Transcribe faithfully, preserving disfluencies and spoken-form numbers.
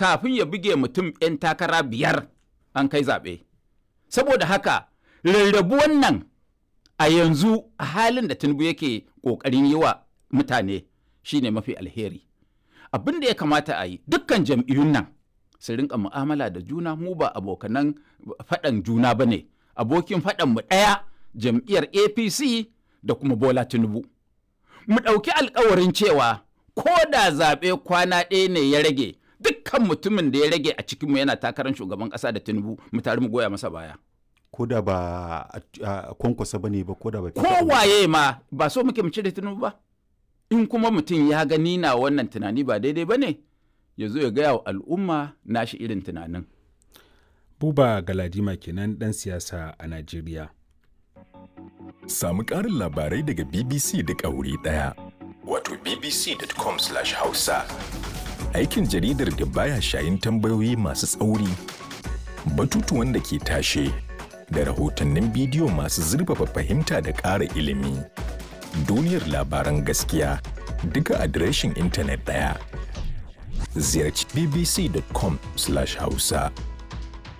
kafin ya buge mutum 'yan takara biyar an kai zaɓe. Saboda haka rarrabu wannan a yanzu a halin da Tinubu yake ƙoƙarin yi wa mutane shine mafi alheri. Abin da ya kamata a yi dukkan jam'iyyun nan su rinka mu'amala da juna, mu ba abokanan faɗan juna ba ne. Abokin faɗan mu ɗaya jam'iyyar A P C da kuma Bola Tinubu. Mu ɗauki alkawarin cewa ko da zaɓe kwana ɗaya ne ya rage, dukkan mutumin da ya rage a cikinmu yana takarar shugaban ƙasa da Tinubu mu tare mu goya masa baya. Ko da ba a kwankwasa ba ne ba, ko da ba. Kowaye ma ba so muke mu cire Tinubu ba. In kuma mutum ya gani na wannan tunani ba daidai ba ne, ya zo ya gaya wa al'umma nashi irin tunanin. Buba Galadima kenan ɗan siyasa a Najeriya. Samu ƙarin labarai daga B B C duk a wuri ɗaya. Wato b b c dot com slash hausa. Aikin jaridar da baya shayin tambayoyi masu tsauri, batutuwan da ke tashe, da rahotannin bidiyo masu zurfafa fahimta da ƙara ilimi. Duniyar labaran gaskiya duka adireshin intanet ɗaya. Ziyarci b b c dot com slash hausa.